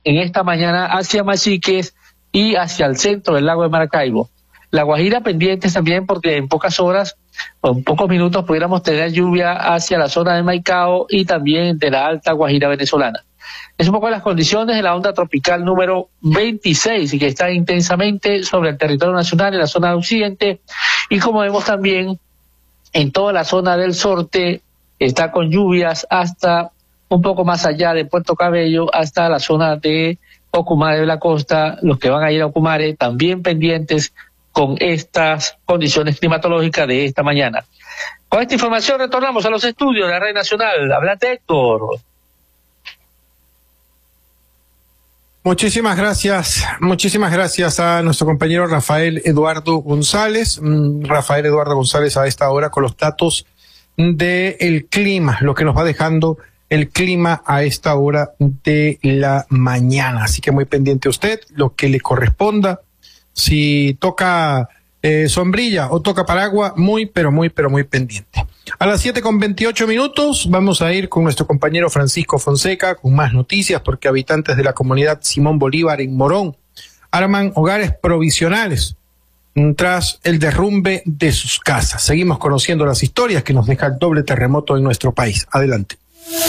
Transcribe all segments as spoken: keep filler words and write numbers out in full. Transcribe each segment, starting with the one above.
en esta mañana hacia Machiques y hacia el centro del lago de Maracaibo. La Guajira pendientes también porque en pocas horas o en pocos minutos pudiéramos tener lluvia hacia la zona de Maicao y también de la Alta Guajira venezolana. Es un poco las condiciones de la onda tropical número veintiséis y que está intensamente sobre el territorio nacional en la zona occidente y como vemos también en toda la zona del sorte está con lluvias hasta un poco más allá de Puerto Cabello hasta la zona de Ocumare de la costa. Los que van a ir a Ocumare también pendientes con estas condiciones climatológicas de esta mañana. Con esta información retornamos a los estudios de la Red Nacional. Hablate, Héctor. Muchísimas gracias, muchísimas gracias a nuestro compañero Rafael Eduardo González. Rafael Eduardo González a esta hora con los datos del clima, lo que nos va dejando el clima a esta hora de la mañana. Así que muy pendiente usted, lo que le corresponda. Si toca eh, sombrilla o toca paraguas, muy, pero muy, pero muy pendiente. A las siete con veintiocho minutos vamos a ir con nuestro compañero Francisco Fonseca con más noticias porque habitantes de la comunidad Simón Bolívar en Morón arman hogares provisionales tras el derrumbe de sus casas. Seguimos conociendo las historias que nos deja el doble terremoto en nuestro país. Adelante.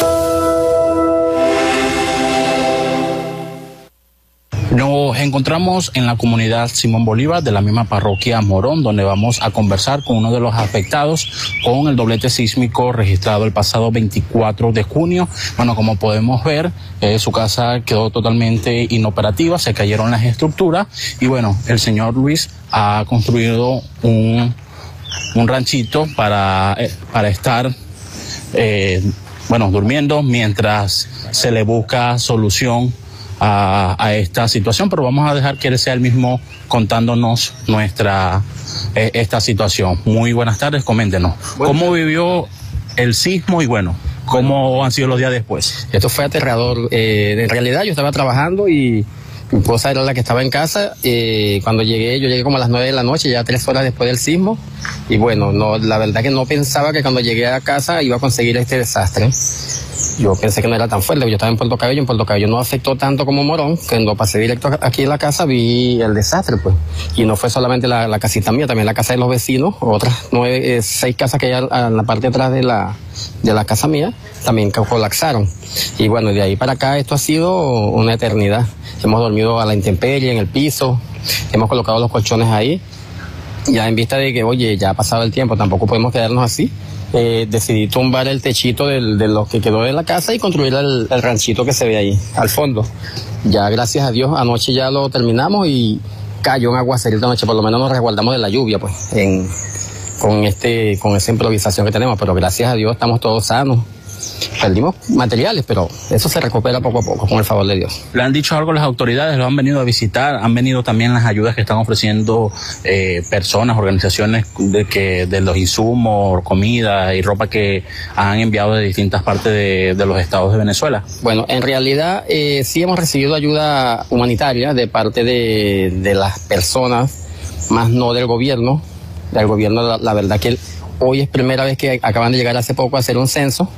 Nos encontramos en la comunidad Simón Bolívar de la misma parroquia Morón, donde vamos a conversar con uno de los afectados con el doblete sísmico registrado el pasado veinticuatro de junio. Bueno, como podemos ver, eh, su casa quedó totalmente inoperativa, se cayeron las estructuras y bueno, el señor Luis ha construido un, un ranchito para, eh, para estar, eh, bueno, durmiendo mientras se le busca solución A, a esta situación, pero vamos a dejar que él sea el mismo contándonos nuestra eh, esta situación. Muy buenas tardes, coméntenos. Bueno, ¿cómo vivió el sismo y bueno, cómo bueno, han sido los días después? Esto fue aterrador. Eh, en realidad yo estaba trabajando y mi esposa era la que estaba en casa. Eh, cuando llegué, yo llegué como a las nueve de la noche, ya tres horas después del sismo. Y bueno, no, la verdad que no pensaba que cuando llegué a casa iba a conseguir este desastre. Yo pensé que no era tan fuerte, yo estaba en Puerto Cabello, en Puerto Cabello no afectó tanto como Morón, que cuando pasé directo aquí en la casa vi el desastre, pues. Y no fue solamente la, la casita mía, también la casa de los vecinos, otras nueve, eh, seis casas que hay en la parte de atrás de la, de la casa mía, también colapsaron. Y bueno, de ahí para acá esto ha sido una eternidad. Hemos dormido a la intemperie, en el piso, hemos colocado los colchones ahí, ya en vista de que, oye, ya ha pasado el tiempo, tampoco podemos quedarnos así. Eh, decidí tumbar el techito del, de lo que quedó de la casa y construir el, el ranchito que se ve ahí al fondo. Ya gracias a Dios anoche ya lo terminamos y cayó un aguacerito anoche, por lo menos nos resguardamos de la lluvia pues en, con este con esa improvisación que tenemos, pero gracias a Dios estamos todos sanos. Perdimos materiales, pero eso se recupera poco a poco, con el favor de Dios. ¿Le han dicho algo las autoridades? ¿Lo han venido a visitar? ¿Han venido también las ayudas que están ofreciendo eh, personas, organizaciones de que de los insumos, comida y ropa que han enviado de distintas partes de, de los estados de Venezuela? Bueno, en realidad eh, sí hemos recibido ayuda humanitaria de parte de, de las personas, más no del gobierno. Del gobierno, la, la verdad que hoy es primera vez que acaban de llegar hace poco a hacer un censo,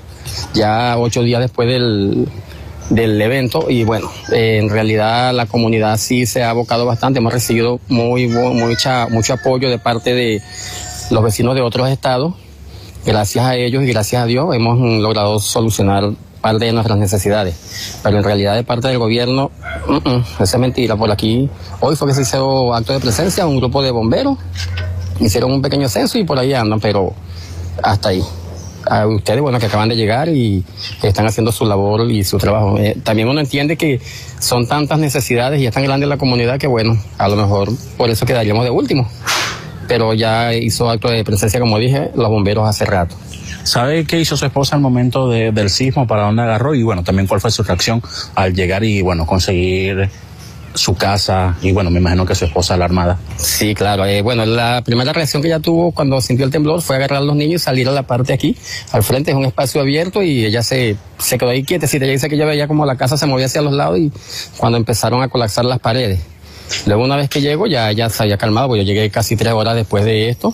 ya ocho días después del, del evento, y bueno, eh, en realidad la comunidad sí se ha abocado bastante, hemos recibido muy, mucha, mucho apoyo de parte de los vecinos de otros estados. Gracias a ellos y gracias a Dios hemos logrado solucionar parte de nuestras necesidades, pero en realidad de parte del gobierno, uh -uh, esa es mentira. Por aquí, hoy fue que se hizo acto de presencia, un grupo de bomberos, hicieron un pequeño censo y por ahí andan, pero hasta ahí. A ustedes, bueno, que acaban de llegar y están haciendo su labor y su trabajo. Eh, también uno entiende que son tantas necesidades y es tan grande la comunidad que, bueno, a lo mejor por eso quedaríamos de último. Pero ya hizo acto de presencia, como dije, los bomberos hace rato. ¿Sabe qué hizo su esposa al momento de, del sismo, para dónde agarró? Y bueno, también cuál fue su reacción al llegar y, bueno, conseguir su casa y bueno, me imagino que su esposa alarmada. Sí, claro. Eh, bueno, la primera reacción que ella tuvo cuando sintió el temblor fue agarrar a los niños y salir a la parte aquí, al frente es un espacio abierto y ella se, se quedó ahí quietecita. Ella dice que ella veía como la casa se movía hacia los lados y cuando empezaron a colapsar las paredes. Luego una vez que llego ya, ya se había calmado, porque yo llegué casi tres horas después de esto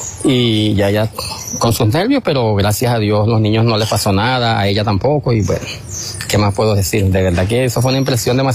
y ya ya con sus nervios, pero gracias a Dios los niños no les pasó nada, a ella tampoco y bueno, ¿qué más puedo decir? De verdad que eso fue una impresión demasiado